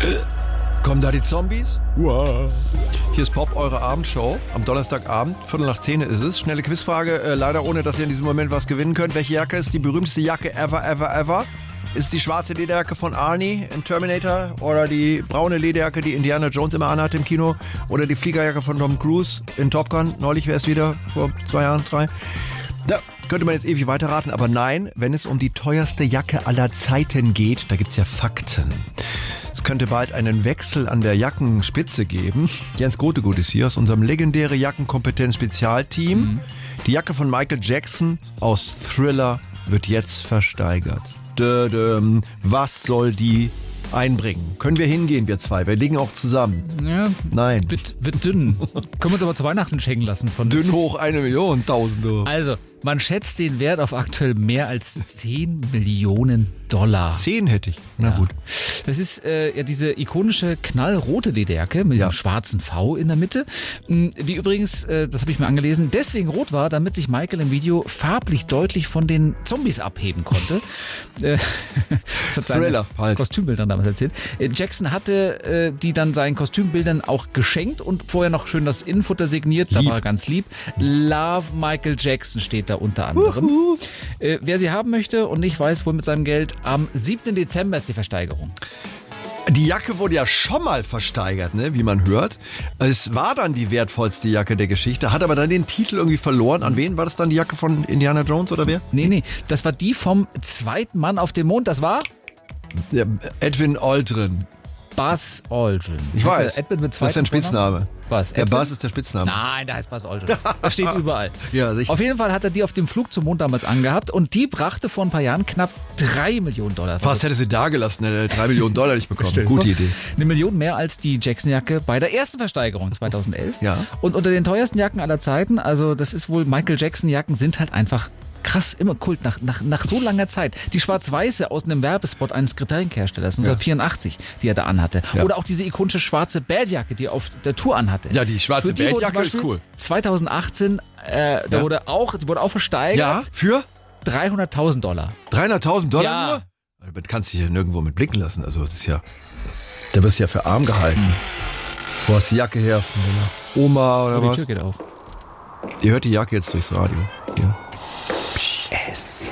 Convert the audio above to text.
Kommen da die Zombies? Wow. Hier ist Pop, eure Abendshow. Am Donnerstagabend, 9:15 ist es. Schnelle Quizfrage, leider ohne, dass ihr in diesem Moment was gewinnen könnt. Welche Jacke ist die berühmteste Jacke ever? Ist es die schwarze Lederjacke von Arnie in Terminator oder die braune Lederjacke, die Indiana Jones immer anhat im Kino oder die Fliegerjacke von Tom Cruise in Top Gun? Neulich wäre es wieder, vor 2 Jahren, 3. Da könnte man jetzt ewig weiterraten, aber nein, wenn es um die teuerste Jacke aller Zeiten geht, da gibt's ja Fakten. Es könnte bald einen Wechsel an der Jackenspitze geben. Jens Grotegut ist hier aus unserem legendären Jackenkompetenz-Spezialteam. Die Jacke von Michael Jackson aus Thriller wird jetzt versteigert. Was soll die einbringen? Können wir hingehen, wir zwei? Wir liegen auch zusammen. Ja, Nein. Wird dünn. Können wir uns aber zu Weihnachten schenken lassen. Dünn hoch 1 Million, Tausende. Also, man schätzt den Wert auf aktuell mehr als 10 Millionen $. 10 hätte ich. Na gut. Das ist ja diese ikonische knallrote Lederjacke mit dem schwarzen V in der Mitte, die übrigens, das habe ich mir angelesen, deswegen rot war, damit sich Michael im Video farblich deutlich von den Zombies abheben konnte. Das hat Thriller halt. Kostümbildern damals erzählt. Jackson hatte die dann seinen Kostümbildern auch geschenkt und vorher noch schön das Innenfutter signiert, da war er ganz lieb. Love Michael Jackson steht da unter anderem. Wer sie haben möchte und nicht weiß, wo mit seinem Geld, am 7. Dezember ist die Versteigerung. Die Jacke wurde ja schon mal versteigert, ne, wie man hört. Es war dann die wertvollste Jacke der Geschichte, hat aber dann den Titel irgendwie verloren. An wen war das dann, die Jacke von Indiana Jones oder wer? Nee, das war die vom zweiten Mann auf dem Mond, das war? Ja, Edwin Aldrin. Buzz Aldrin. Ich weiß, Edwin mit das ist ein Spitzname. Was? Der Buzz ist der Spitzname. Nein, der heißt Buzz Aldrin. Das steht überall. Ja, sicher. Auf jeden Fall hat er die auf dem Flug zum Mond damals angehabt und die brachte vor ein paar Jahren knapp $3 Millionen. Fast hätte sie da gelassen, hätte $3 Millionen nicht bekommen. Gute Idee. 1 Million mehr als die Jackson-Jacke bei der ersten Versteigerung 2011. Ja. Und unter den teuersten Jacken aller Zeiten, also das ist wohl, Michael Jackson-Jacken sind halt einfach krass, immer Kult, nach so langer Zeit. Die schwarz-weiße aus einem Werbespot eines Getränkeherstellers 1984, die er da anhatte. Ja. Oder auch diese ikonische schwarze Badjacke, die er auf der Tour anhatte. Ja, die schwarze Badjacke ist cool. 2018, die wurde auch versteigert. Ja, für? $300.000. $300.000? Ja. Damit kannst du dich ja nirgendwo mit blicken lassen. Also das ist ja, da wirst du ja für arm gehalten. Wo hast du die Jacke her? Von deiner Oma oder was? Die Tür geht auf. Ihr hört die Jacke jetzt durchs Radio. Hier. Es.